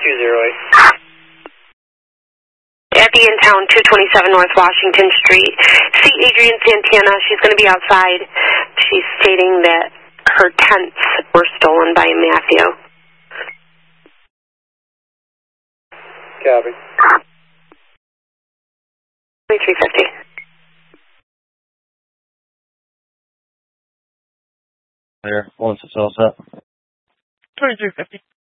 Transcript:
Abby in town, 227 North Washington Street. See Adrienne Santana. She's going to be outside. She's stating that her tents were stolen by Matthew. Copy. 2350. There, once it's all set. 2350.